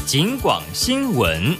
警广新闻。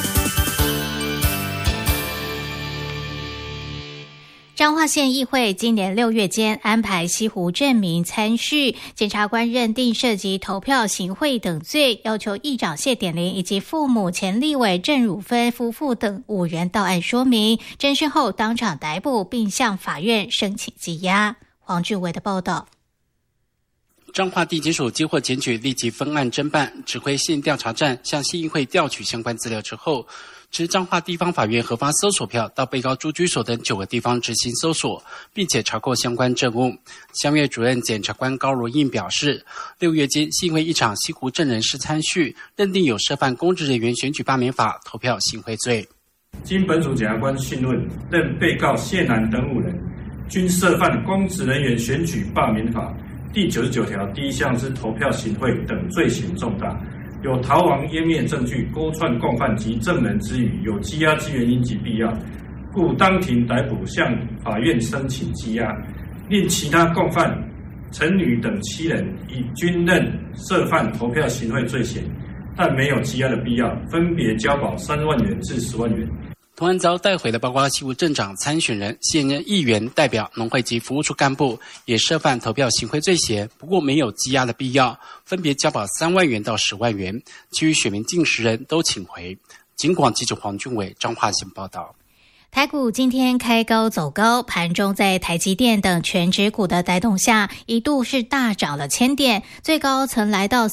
彰化县议会今年6月间安排西湖镇民参叙，检察官认定涉及投票行贿等罪，要求议长谢典林以及父母前立委郑汝芬夫妇等5人到案说明，侦讯后当场逮捕，并向法院申请羁押。黄俊伟的报道。 彰化地检署接获检举，立即分案侦办，指挥县调查站向县议会调取相关资料之后，持彰化地方法院核发搜索票到被告住居所等9个地方执行搜索，并且查扣相关证物。乡院主任检察官高如印表示，6月间县议会一场西湖镇人事参叙，认定有涉犯公职人员选举罢免法投票行贿罪。 经本署检察官讯问，认被告谢南等5人均涉犯公职人员选举罢免法第99条第1项之投票行贿等罪行重大，有逃亡湮灭证据、勾串共犯及证人之余，有羁押之原因及必要，故当庭逮捕，向法院申请羁押，令其他共犯陈女等7人已均认涉犯投票行贿罪嫌，但没有羁押的必要，分别交保3万元至10万元。 同案遭带回的包括西湖镇长参选人、现任议员代表、农会及服务处干部，也涉犯投票行贿罪嫌，不过没有羁押的必要，分别交保3万元到10万元。其余选民近10人都请回。警广记者黄俊伟彰化县报道。 台股今天开高走高，盘中在台积电等全指股的带动下，一度是大涨了1000点，最高曾来到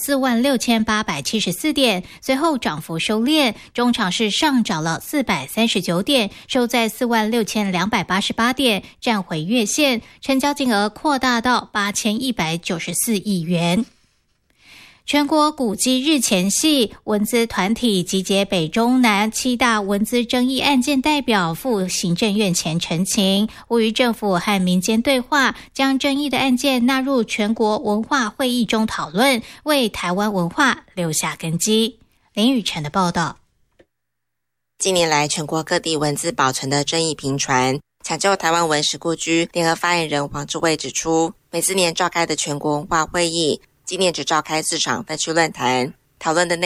46874点，随后涨幅收敛，中场是上涨了439点，收在46288点，站回月线，成交金额扩大到8194亿元。全国古迹日前夕，文资团体集结北中南7大文资争议案件代表赴行政院前陈情，呼吁政府和民间对话，将争议的案件纳入全国文化会议中讨论，为台湾文化留下根基。林雨晨的报道。 近年来，全国各地文资保存的争议频传。抢救台湾文史故居联合发言人黄志卫指出，每4年召开的全国文化会议，今年只召开4场分区论坛，讨论的内